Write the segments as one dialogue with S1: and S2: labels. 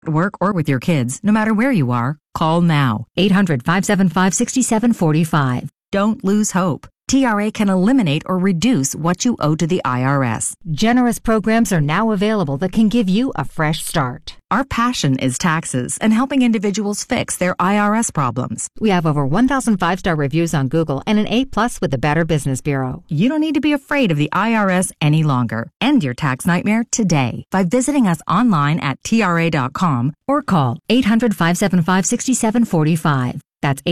S1: At work or with your kids, no matter where you are, call now. 800-575-6745. Don't lose hope. TRA can eliminate or reduce what you owe to the IRS.
S2: Generous programs are now available that can give you a fresh start.
S1: Our passion is taxes and helping individuals fix their IRS problems.
S2: We have over 1,000 5-star reviews on Google and an A+ with the Better Business Bureau.
S1: You don't need to be afraid of the IRS any longer. End your tax nightmare today by visiting us online at TRA.com or call 800-575-6745. That's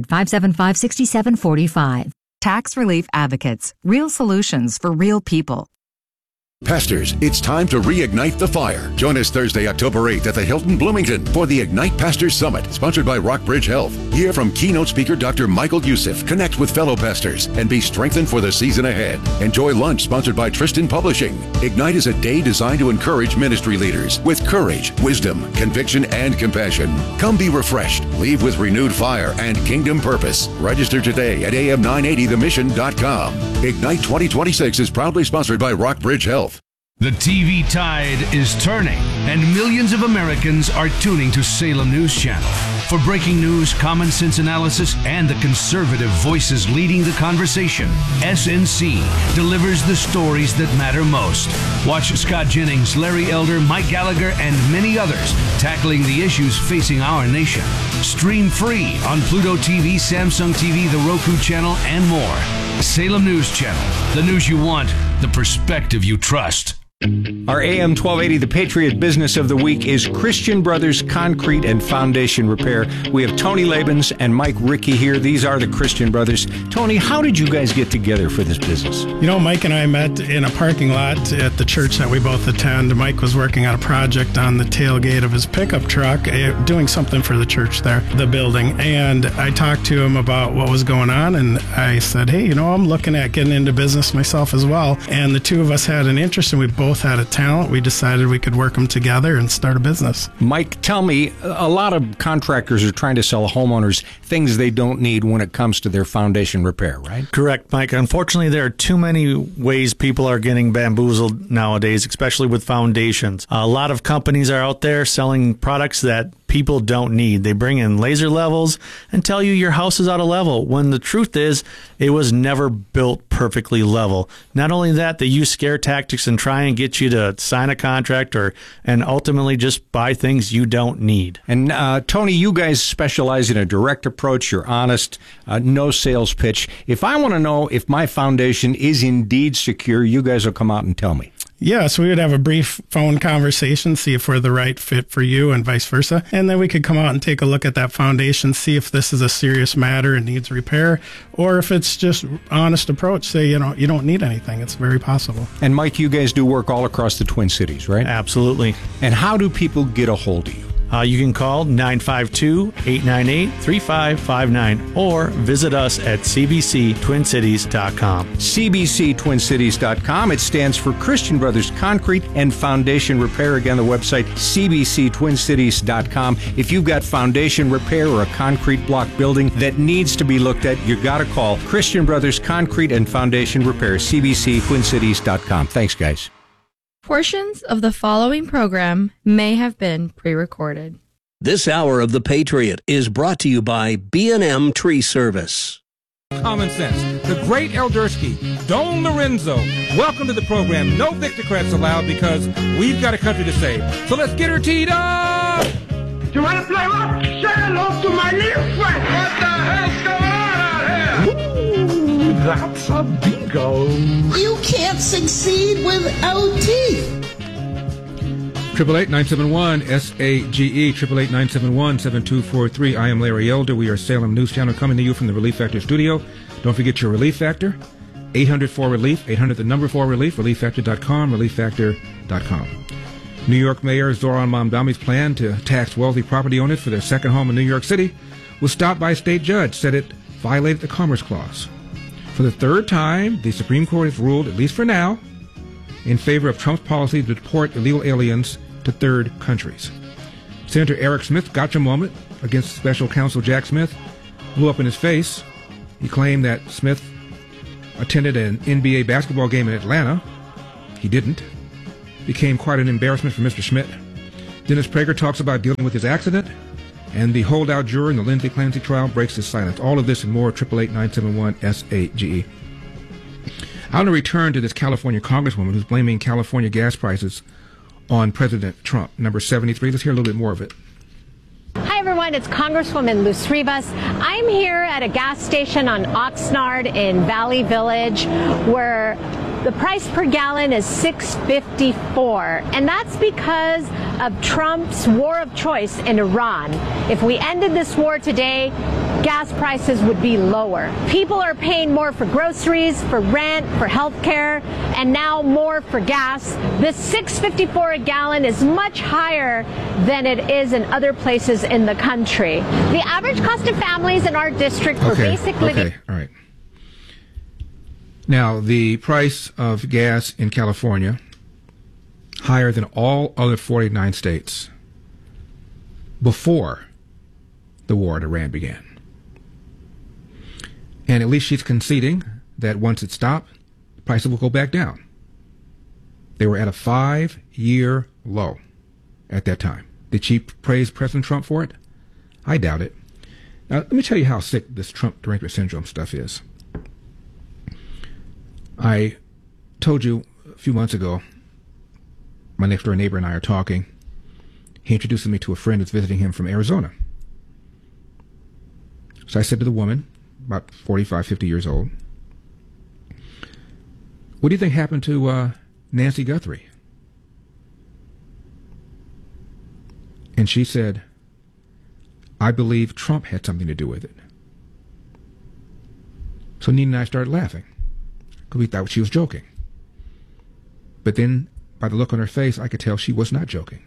S1: 800-575-6745. Tax Relief Advocates. Real solutions for real people.
S3: Pastors, it's time to reignite the fire. Join us Thursday, October 8th at the Hilton Bloomington for the Ignite Pastors Summit, sponsored by Rockbridge Health. Hear from keynote speaker Dr. Michael Youssef, connect with fellow pastors, and be strengthened for the season ahead. Enjoy lunch sponsored by Tristan Publishing. Ignite is a day designed to encourage ministry leaders with courage, wisdom, conviction, and compassion. Come be refreshed, leave with renewed fire and kingdom purpose. Register today at am980themission.com. Ignite 2026 is proudly sponsored by Rockbridge Health.
S4: The TV tide is turning, and millions of Americans are tuning to Salem News Channel. For breaking news, common sense analysis, and the conservative voices leading the conversation, SNC delivers the stories that matter most. Watch Scott Jennings, Larry Elder, Mike Gallagher, and many others tackling the issues facing our nation. Stream free on Pluto TV, Samsung TV, the Roku channel, and more. Salem News Channel, the news you want, the perspective you trust.
S5: Our AM 1280, the Patriot Business of the Week, is Christian Brothers Concrete and Foundation Repair. We have Tony Labens and Mike Rickey here. These are the Christian Brothers. Tony, how did you guys get together for this business?
S6: You know, Mike and I met in a parking lot at the church that we both attend. Mike was working on a project on the tailgate of his pickup truck, doing something for the church there, the building. And I talked to him about what was going on, and I said, hey, you know, I'm looking at getting into business myself as well. And the two of us had an interest, and we both had a talent. We decided we could work them together and start a business.
S5: Mike, tell me, a lot of contractors are trying to sell homeowners things they don't need when it comes to their foundation repair, right?
S7: Correct, Mike. Unfortunately, there are too many ways people are getting bamboozled nowadays, especially with foundations. A lot of companies are out there selling products that people don't need. They bring in laser levels and tell you your house is out of level, when the truth is it was never built perfectly level. Not only that, they use scare tactics and try and get you to sign a contract and ultimately just buy things you don't need.
S5: And Tony, you guys specialize in a direct approach. You're honest, no sales pitch. If I want to know if my foundation is indeed secure, you guys will come out and tell me.
S6: Yes, we would have a brief phone conversation, see if we're the right fit for you and vice versa. And then we could come out and take a look at that foundation, see if this is a serious matter and needs repair, or if it's just honest approach, say, you know, you don't need anything. It's very possible.
S5: And Mike, you guys do work all across the Twin Cities, right?
S7: Absolutely.
S5: And how do people get a hold of you?
S7: You can call 952-898-3559 or visit us at cbctwincities.com.
S5: cbctwincities.com. It stands for Christian Brothers Concrete and Foundation Repair. Again, the website, cbctwincities.com. If you've got foundation repair or a concrete block building that needs to be looked at, you got to call Christian Brothers Concrete and Foundation Repair, cbctwincities.com. Thanks, guys.
S8: Portions of the following program may have been pre-recorded.
S9: This hour of The Patriot is brought to you by B&M Tree Service.
S10: Common sense. The great Eldersky, Don Lorenzo. Welcome to the program. No Victocrats allowed because we've got a country to save. So let's get her teed up!
S11: You want to play what? Say hello to my little friend. What the hell's going on out here?
S12: Ooh, that's a bingo.
S13: You can't succeed without teeth.
S10: 888-971-SAGE, 888-971-7243. I am Larry Elder. We are Salem News Channel coming to you from the Relief Factor studio. Don't forget your Relief Factor, 800-4RELIEF, 800 the number 4RELIEF, relieffactor.com, relieffactor.com. New York Mayor Zoran Mamdani's plan to tax wealthy property owners for their second home in New York City was stopped by a state judge, said it violated the Commerce Clause. For the third time, the Supreme Court has ruled, at least for now, in favor of Trump's policy to deport illegal aliens to third countries. Senator Eric Smith's gotcha moment against special counsel Jack Smith blew up in his face. He claimed that Smith attended an NBA basketball game in Atlanta. He didn't. Became quite an embarrassment for Mr. Schmidt. Dennis Prager talks about dealing with his accident. And the holdout juror in the Lindsay Clancy trial breaks his silence. All of this and more, 888-971-SAGE. I want to return to this California congresswoman who's blaming California gas prices on President Trump. Number 73. Let's hear a little bit more of it.
S14: Hi, everyone. It's Congresswoman Luz Rivas. I'm here at a gas station on Oxnard in Valley Village where the price per gallon is $6.54, and that's because of Trump's war of choice in Iran. If we ended this war today, gas prices would be lower. People are paying more for groceries, for rent, for health care, and now more for gas. This $6.54 a gallon is much higher than it is in other places in the country. The average cost of families in our district for basic living...
S10: All right. Now, the price of gas in California, higher than all other 49 states before the war in Iran began. And at least she's conceding that once it stopped, the prices will go back down. They were at a 5-year low at that time. Did she praise President Trump for it? I doubt it. Now, let me tell you how sick this Trump derangement syndrome stuff is. I told you a few months ago, my next door neighbor and I are talking. He introduces me to a friend who's visiting him from Arizona. So I said to the woman, about 45, 50 years old, what do you think happened to Nancy Guthrie? And she said, I believe Trump had something to do with it. So Nina and I started laughing, because we thought she was joking. But then, by the look on her face, I could tell she was not joking.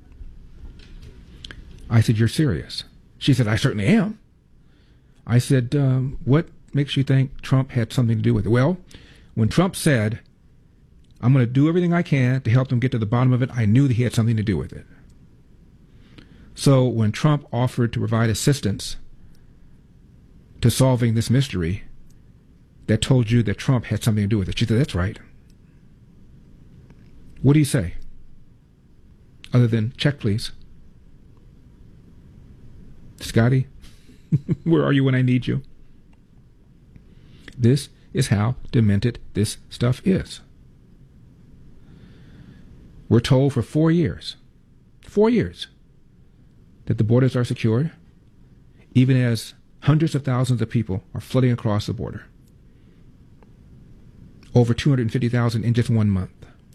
S10: I said, you're serious? She said, I certainly am. I said, what makes you think Trump had something to do with it? Well, when Trump said, I'm going to do everything I can to help them get to the bottom of it, I knew that he had something to do with it. So when Trump offered to provide assistance to solving this mystery, that told you that Trump had something to do with it. She said, that's right. What do you say? Other than, check, please. Scotty, where are you when I need you? This is how demented this stuff is. We're told for 4 years, that the borders are secured, even as hundreds of thousands of people are flooding across the border. Over 250,000 in just 1 month.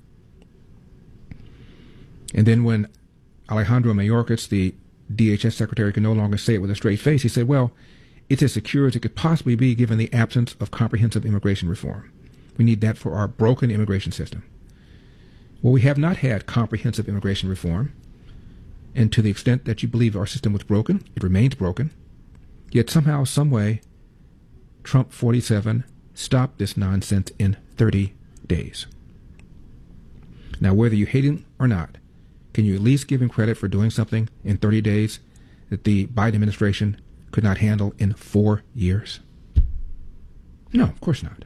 S10: And then when Alejandro Mayorkas, the DHS secretary, could no longer say it with a straight face, he said, well, it's as secure as it could possibly be given the absence of comprehensive immigration reform. We need that for our broken immigration system. Well, we have not had comprehensive immigration reform. And to the extent that you believe our system was broken, it remains broken. Yet somehow, some way, Trump 47 stopped this nonsense in 30 days. Now, whether you hate him or not, can you at least give him credit for doing something in 30 days that the Biden administration could not handle in 4 years? No, of course not.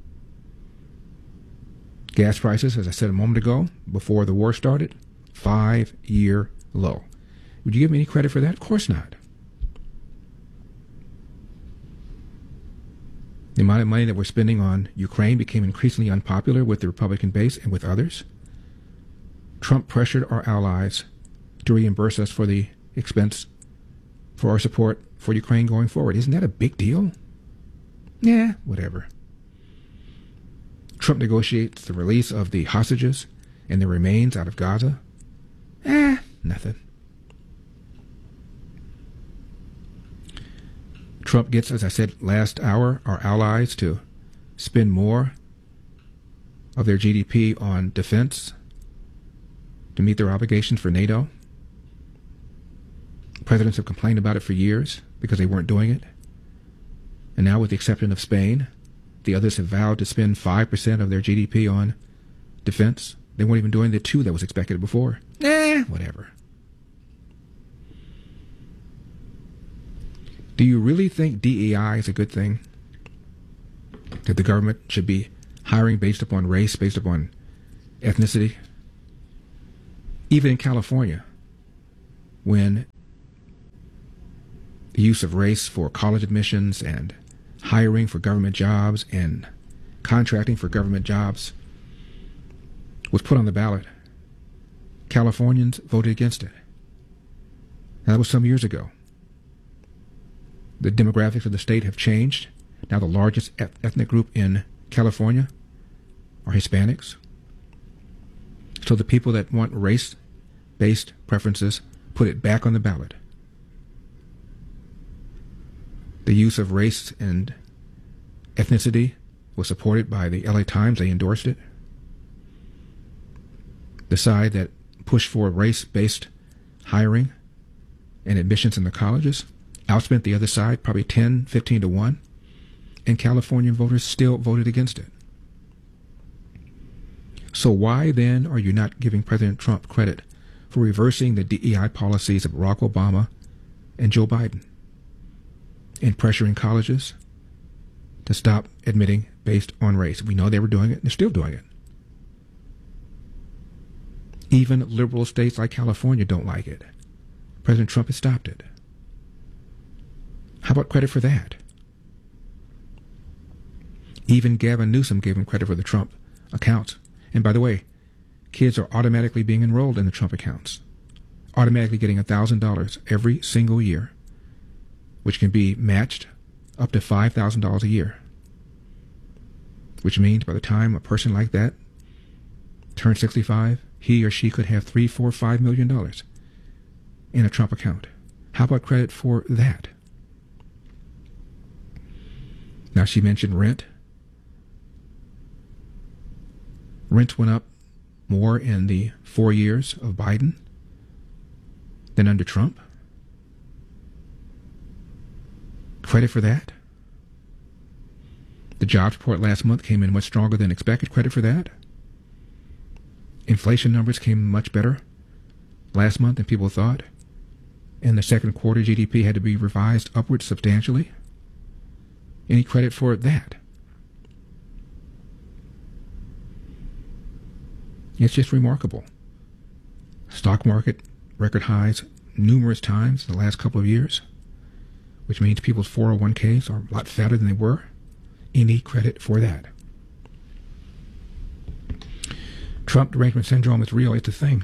S10: Gas prices, as I said a moment ago, before the war started, 5-year low. Would you give me any credit for that? Of course not. The amount of money that we're spending on Ukraine became increasingly unpopular with the Republican base and with others. Trump pressured our allies to reimburse us for the expense for our support for Ukraine going forward. Isn't that a big deal? Yeah, whatever. Trump negotiates the release of the hostages and their remains out of Gaza. Nothing. Trump gets, as I said last hour, our allies to spend more of their GDP on defense to meet their obligations for NATO. Presidents have complained about it for years because they weren't doing it. And now, with the exception of Spain, the others have vowed to spend 5% of their GDP on defense. They weren't even doing the 2% that was expected before. Whatever. Do you really think DEI is a good thing? That the government should be hiring based upon race, based upon ethnicity? Even in California, when the use of race for college admissions and hiring for government jobs and contracting for government jobs was put on the ballot, Californians voted against it. Now, that was some years ago. The demographics of the state have changed. Now the largest ethnic group in California are Hispanics. So the people that want race-based preferences put it back on the ballot. The use of race and ethnicity was supported by the LA Times. They endorsed it. The side that pushed for race-based hiring and admissions in the colleges outspent the other side probably 10, 15 to 1, and California voters still voted against it. So why then are you not giving President Trump credit for reversing the DEI policies of Barack Obama and Joe Biden and pressuring colleges to stop admitting based on race? We know they were doing it, and they're still doing it. Even liberal states like California don't like it. President Trump has stopped it. How about credit for that? Even Gavin Newsom gave him credit for the Trump accounts. And by the way, kids are automatically being enrolled in the Trump accounts, automatically getting $1,000 every single year, which can be matched up to $5,000 a year, which means by the time a person like that turns 65, he or she could have $3, $4, $5 million in a Trump account. How about credit for that? Now, she mentioned rent. Rent went up more in the 4 years of Biden than under Trump. Credit for that. The jobs report last month came in much stronger than expected. Credit for that. Inflation numbers came much better last month than people thought. And the second quarter GDP had to be revised upwards substantially. Any credit for that? It's just remarkable. Stock market record highs numerous times in the last couple of years, which means people's 401ks are a lot fatter than they were. Any credit for that? Trump derangement syndrome is real. It's a thing.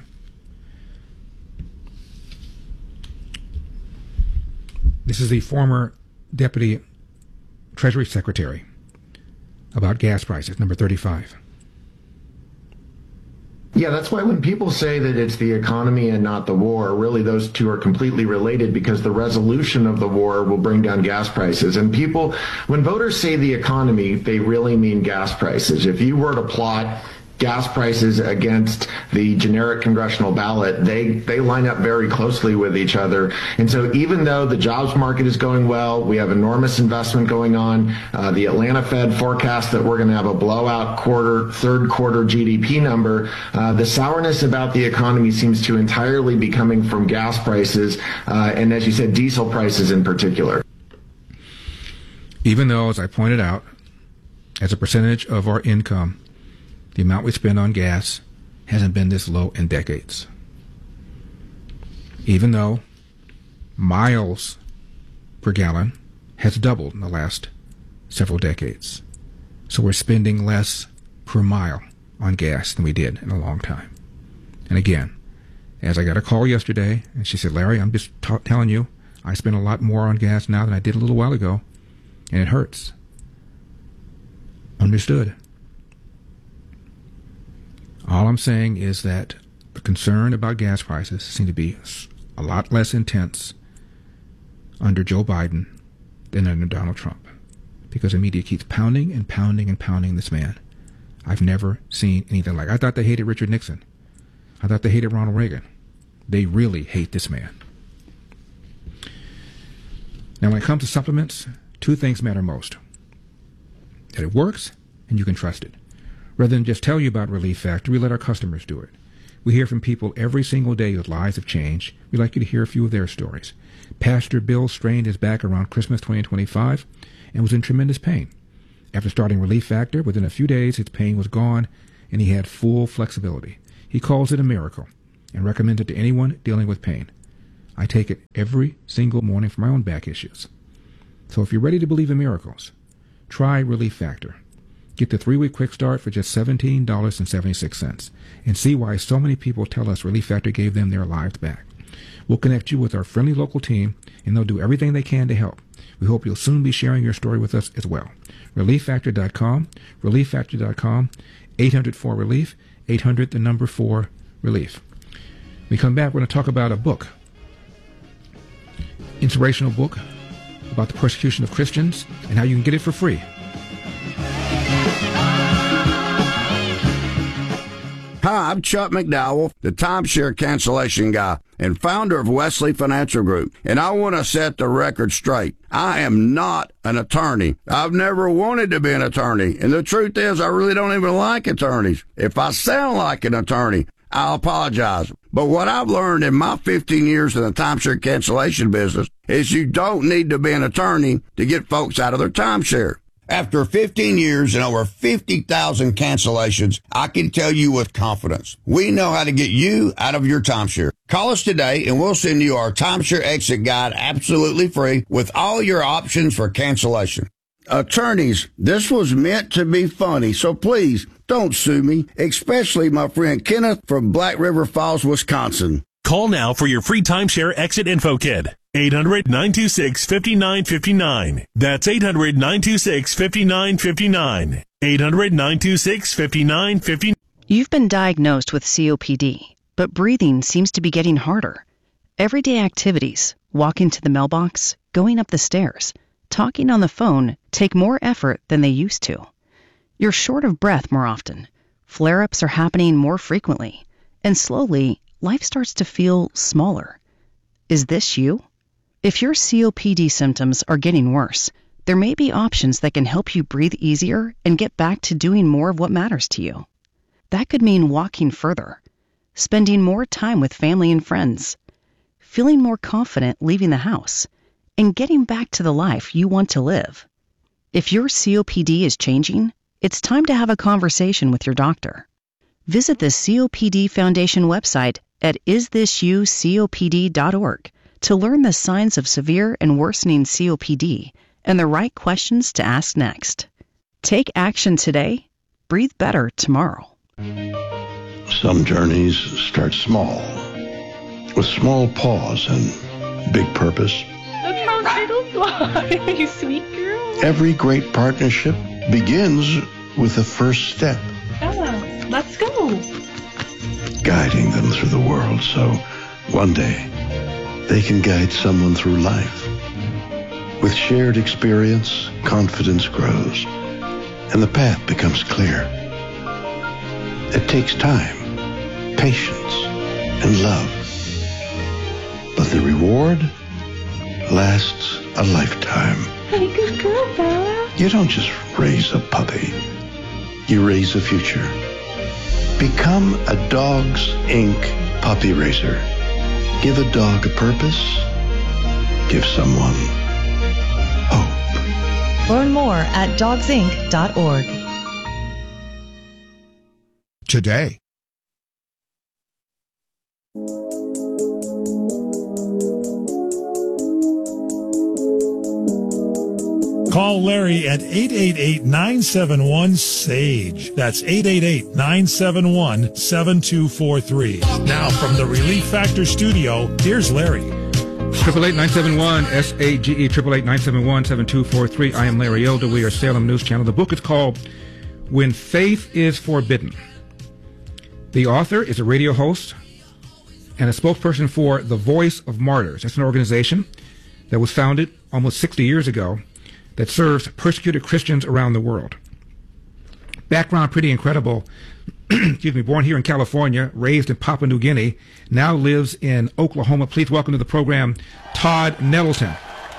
S10: This is the former Deputy Treasury Secretary about gas prices, number 35.
S15: Yeah, that's why when people say that it's the economy and not the war, really those two are completely related, because the resolution of the war will bring down gas prices. And people, when voters say the economy, they really mean gas prices. If you were to plot gas prices against the generic congressional ballot, they line up very closely with each other. And so even though the jobs market is going well, we have enormous investment going on, the Atlanta Fed forecast that we're going to have a blowout third quarter GDP number, the sourness about the economy seems to entirely be coming from gas prices, and as you said, diesel prices in particular.
S10: Even though, as I pointed out, as a percentage of our income, the amount we spend on gas hasn't been this low in decades. Even though miles per gallon has doubled in the last several decades. So we're spending less per mile on gas than we did in a long time. And again, as I got a call yesterday, and she said, Larry, I'm just telling you, I spend a lot more on gas now than I did a little while ago, and it hurts. Understood. All I'm saying is that the concern about gas prices seem to be a lot less intense under Joe Biden than under Donald Trump, because the media keeps pounding and pounding and pounding this man. I've never seen anything like it. I thought they hated Richard Nixon. I thought they hated Ronald Reagan. They really hate this man. Now, when it comes to supplements, two things matter most: that it works and you can trust it. Rather than just tell you about Relief Factor, we let our customers do it. We hear from people every single day whose lives have changed. We'd like you to hear a few of their stories. Pastor Bill strained his back around Christmas 2025 and was in tremendous pain. After starting Relief Factor, within a few days his pain was gone and he had full flexibility. He calls it a miracle and recommends it to anyone dealing with pain. I take it every single morning for my own back issues. So if you're ready to believe in miracles, try Relief Factor. Get the 3-week quick start for just $17.76 and see why so many people tell us Relief Factor gave them their lives back. We'll connect you with our friendly local team, and they'll do everything they can to help. We hope you'll soon be sharing your story with us as well. ReliefFactor.com, ReliefFactor.com, 800-4-RELIEF, 800-4-RELIEF. When we come back, we're going to talk about a book, inspirational book about the persecution of Christians and how you can get it for free.
S16: Hi, I'm Chuck McDowell, the timeshare cancellation guy and founder of Wesley Financial Group, and I want to set the record straight. I am not an attorney. I've never wanted to be an attorney, and the truth is I really don't even like attorneys. If I sound like an attorney, I'll apologize. But what I've learned in my 15 years in the timeshare cancellation business is you don't need to be an attorney to get folks out of their timeshare. After 15 years and over 50,000 cancellations, I can tell you with confidence, we know how to get you out of your timeshare. Call us today and we'll send you our timeshare exit guide absolutely free with all your options for cancellation. Attorneys, this was meant to be funny, so please don't sue me, especially my friend Kenneth from Black River Falls, Wisconsin.
S17: Call now for your free timeshare exit info kit. 800-926-5959. That's 800-926-5959. 800-926-5959.
S18: You've been diagnosed with COPD, but breathing seems to be getting harder. Everyday activities, walking to the mailbox, going up the stairs, talking on the phone take more effort than they used to. You're short of breath more often. Flare-ups are happening more frequently. And slowly, life starts to feel smaller. Is this you? If your COPD symptoms are getting worse, there may be options that can help you breathe easier and get back to doing more of what matters to you. That could mean walking further, spending more time with family and friends, feeling more confident leaving the house, and getting back to the life you want to live. If your COPD is changing, it's time to have a conversation with your doctor. Visit the COPD Foundation website at isthisyoucopd.org to learn the signs of severe and worsening COPD and the right questions to ask next. Take action today. Breathe better tomorrow.
S19: Some journeys start small, with small pause and big purpose.
S20: Look how little you are, you sweet girl.
S19: Every great partnership begins with the first step.
S20: Oh, let's go.
S19: Guiding them through the world so one day they can guide someone through life. With shared experience, confidence grows, and the path becomes clear. It takes time, patience, and love. But the reward lasts a lifetime.
S20: Hey, good girl, Bella.
S19: You don't just raise a puppy. You raise a future. Become a Dogs Inc. puppy raiser. Give a dog a purpose. Give someone hope.
S21: Learn more at dogsinc.org.
S22: Today.
S23: Call Larry at 888-971-SAGE. That's 888-971-7243. Now from the Relief Factor studio, here's Larry.
S10: 888-971-SAGE, 888-971-7243. I am Larry Elder. We are Salem News Channel. The book is called When Faith is Forbidden. The author is a radio host and a spokesperson for The Voice of Martyrs. That's an organization that was founded almost 60 years ago that serves persecuted Christians around the world. Background pretty incredible. Excuse me, born here in California, raised in Papua New Guinea, now lives in Oklahoma. Please welcome to the program, Todd Nettleton.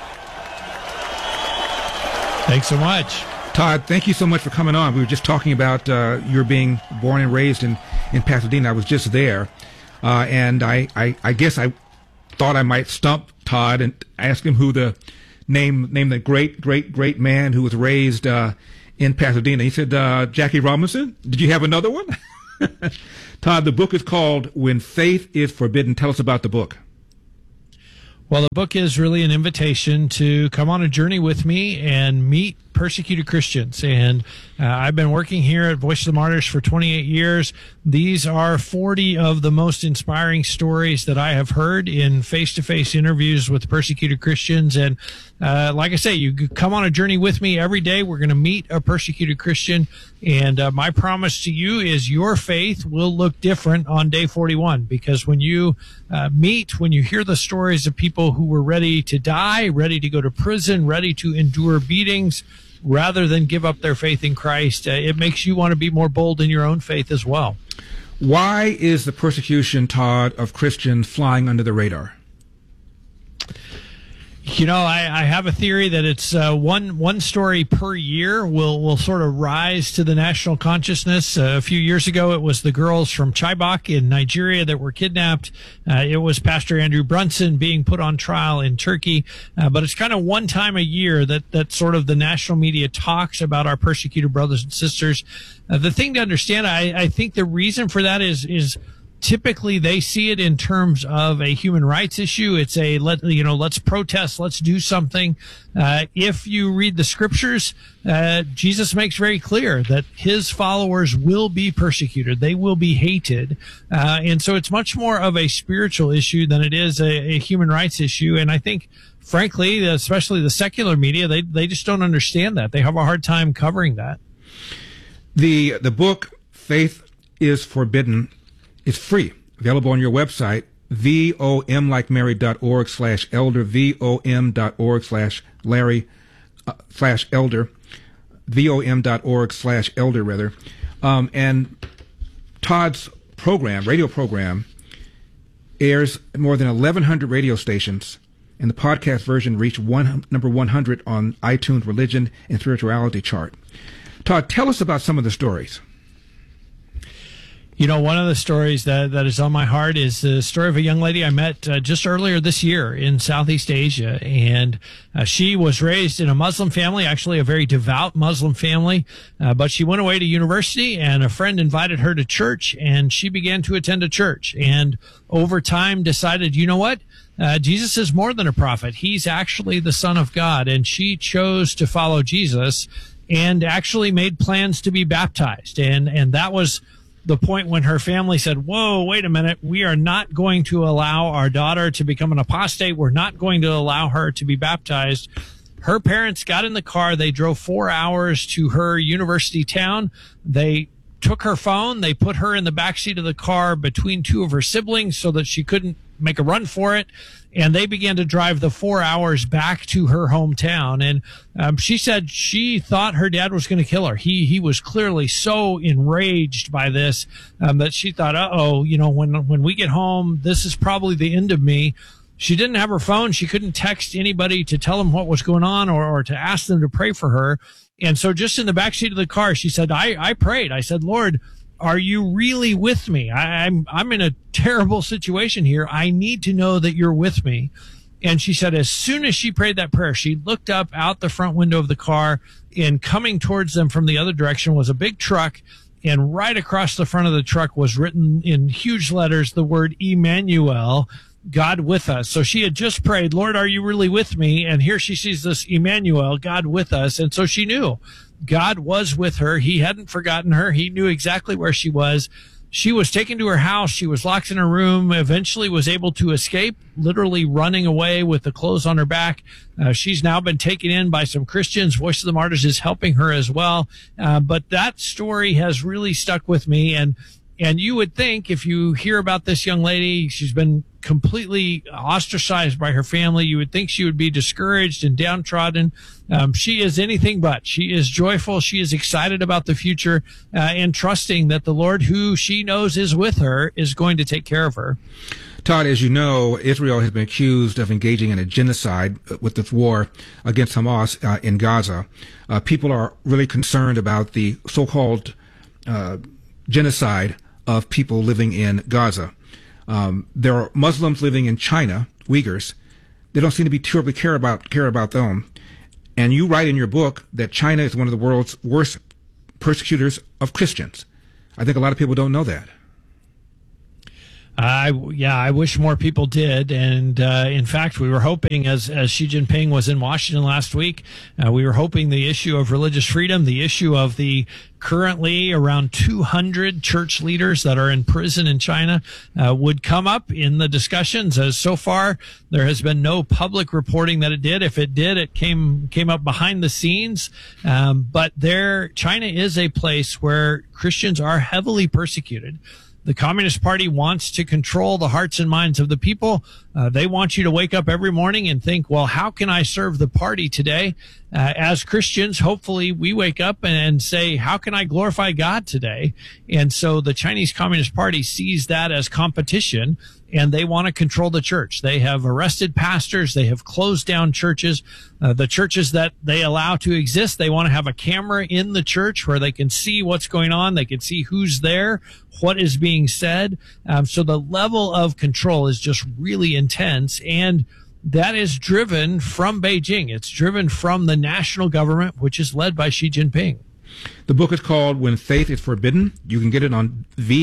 S23: Thanks so much.
S10: Todd, thank you so much for coming on. We were just talking about your being born and raised in Pasadena. I was just there. And I guess I thought I might stump Todd and ask him who the name the great man who was raised in Pasadena. He said, Jackie Robinson. Did you have another one? Todd, the book is called When Faith is Forbidden. Tell us about the book.
S1: Well, the book is really an invitation to come on a journey with me and meet persecuted Christians. And I've been working here at Voice of the Martyrs for 28 years. These are 40 of the most inspiring stories that I have heard in face-to-face interviews with persecuted Christians. And like I say, you come on a journey with me every day. We're going to meet a persecuted Christian. And my promise to you is your faith will look different on day 41, because when you when you hear the stories of people who were ready to die, ready to go to prison, ready to endure beatings, rather than give up their faith in Christ, it makes you want to be more bold in your own faith as well.
S10: Why is the persecution, Todd, of Christians flying under the radar?
S1: You know, I have a theory that it's one story per year will sort of rise to the national consciousness. A few years ago, it was the girls from Chibok in Nigeria that were kidnapped. It was Pastor Andrew Brunson being put on trial in Turkey. But it's kind of one time a year that sort of the national media talks about our persecuted brothers and sisters. The thing to understand, I think the reason for that is typically they see it in terms of a human rights issue. It's let's protest, let's do something. If you read the scriptures, Jesus makes very clear that his followers will be persecuted. They will be hated. And so it's much more of a spiritual issue than it is a human rights issue. And I think, frankly, especially the secular media, they just don't understand that. They have a hard time covering that.
S10: The book, Faith is Forbidden, is free, available on your website, vomlikemary.org/elder, vom.org/Larry/elder, vom.org/elder, rather. And Todd's radio program, airs more than 1,100 radio stations, and the podcast version reached number 100 on iTunes Religion and Spirituality chart. Todd, tell us about some of the stories.
S1: You know, one of the stories that is on my heart is the story of a young lady I met just earlier this year in Southeast Asia. And she was raised in a Muslim family, actually a very devout Muslim family. But she went away to university, and a friend invited her to church, and she began to attend a church. And over time decided, you know what? Jesus is more than a prophet. He's actually the Son of God. And she chose to follow Jesus and actually made plans to be baptized. And that was the point when her family said, whoa, wait a minute, we are not going to allow our daughter to become an apostate. We're not going to allow her to be baptized. Her parents got in the car. They drove 4 hours to her university town. They took her phone. They put her in the backseat of the car between two of her siblings so that she couldn't make a run for it. And they began to drive the 4 hours back to her hometown. And she said she thought her dad was going to kill her. He was clearly so enraged by this that she thought, when we get home, this is probably the end of me. She didn't have her phone. She couldn't text anybody to tell them what was going on or to ask them to pray for her. And so just in the backseat of the car, she said, I prayed. I said, Lord, are you really with me? I'm in a terrible situation here. I need to know that you're with me. And she said as soon as she prayed that prayer, she looked up out the front window of the car, and coming towards them from the other direction was a big truck. And right across the front of the truck was written in huge letters the word Emmanuel, God with us. So she had just prayed, Lord, are you really with me? And here she sees this Emmanuel, God with us. And so she knew God was with her. He hadn't forgotten her. He knew exactly where she was. She was taken to her house. She was locked in her room, eventually was able to escape, literally running away with the clothes on her back. She's now been taken in by some Christians. Voice of the Martyrs is helping her as well. But that story has really stuck with me. And you would think if you hear about this young lady, she's been completely ostracized by her family. You would think she would be discouraged and downtrodden. She is anything but. She is joyful. She is excited about the future and trusting that the Lord, who she knows is with her, is going to take care of her.
S10: Todd, as you know, Israel has been accused of engaging in a genocide with this war against Hamas in Gaza. People are really concerned about the so-called genocide of people living in Gaza. There are Muslims living in China, Uyghurs. They don't seem to be terribly care about them. And you write in your book that China is one of the world's worst persecutors of Christians. I think a lot of people don't know that.
S1: I wish more people did. And in fact, we were hoping, as Xi Jinping was in Washington last week, we were hoping the issue of religious freedom, the issue of the currently around 200 church leaders that are in prison in China would come up in the discussions. As so far, there has been no public reporting that it did. If it did, it came up behind the scenes. But China is a place where Christians are heavily persecuted. The Communist Party wants to control the hearts and minds of the people. They want you to wake up every morning and think, well, how can I serve the party today? As Christians, hopefully we wake up and say, how can I glorify God today? And so the Chinese Communist Party sees that as competition, and they want to control the church. They have arrested pastors. They have closed down churches. The churches that they allow to exist, they want to have a camera in the church where they can see what's going on. They can see who's there, what is being said. So the level of control is just really intense, and that is driven from Beijing. It's driven from the national government, which is led by Xi Jinping.
S10: The book is called When Faith is Forbidden. You can get it on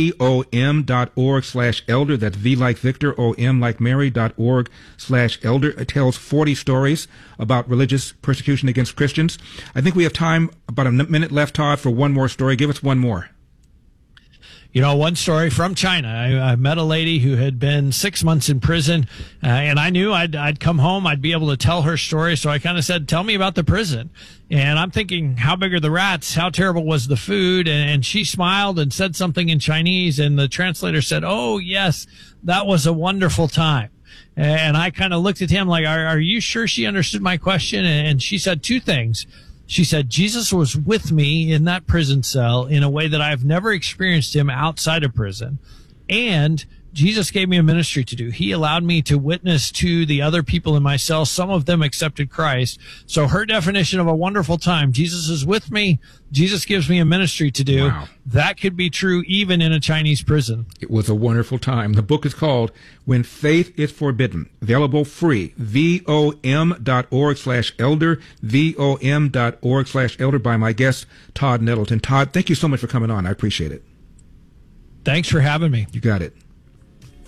S10: vom.org/elder. That's V like Victor, OM like Mary.org/elder. It tells 40 stories about religious persecution against Christians. I think we have time, about a minute left, Todd, for one more story. Give us one more.
S1: One story from China. I met a lady who had been 6 months in prison, and I knew I'd come home, I'd be able to tell her story. So I kind of said, tell me about the prison. And I'm thinking, how big are the rats? How terrible was the food? And she smiled and said something in Chinese, and the translator said, oh, yes, that was a wonderful time. And I kind of looked at him like, are you sure she understood my question? And she said two things. She said, Jesus was with me in that prison cell in a way that I've never experienced him outside of prison. And Jesus gave me a ministry to do. He allowed me to witness to the other people in my cell. Some of them accepted Christ. So her definition of a wonderful time, Jesus is with me. Jesus gives me a ministry to do.
S10: Wow.
S1: That could be true even in a Chinese prison.
S10: It was a wonderful time. The book is called When Faith is Forbidden. Available free. vom.org/elder. vom.org/elder by my guest, Todd Nettleton. Todd, thank you so much for coming on. I appreciate it.
S1: Thanks for having me.
S10: You got it.